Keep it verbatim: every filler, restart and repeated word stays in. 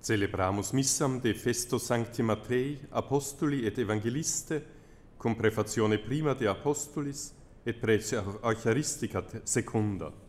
Celebramus missam de festo Sancti Mattei, apostoli et evangeliste, cum prefazione prima de apostolis et prece eucharistica secunda.